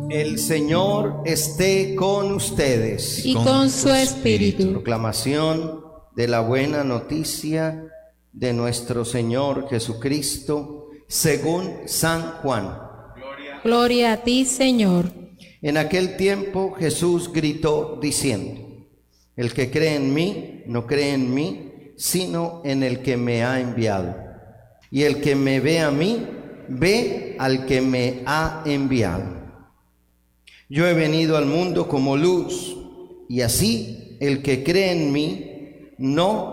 El Señor esté con ustedes. Y con su espíritu. Proclamación de la buena noticia de nuestro Señor Jesucristo según San Juan. Gloria a ti, Señor. En aquel tiempo Jesús gritó diciendo: el que cree en mí, no cree en mí, sino en el que me ha enviado. Y el que me ve a mí, ve al que me ha enviado. Yo he venido al mundo como luz, y así el que cree en mí no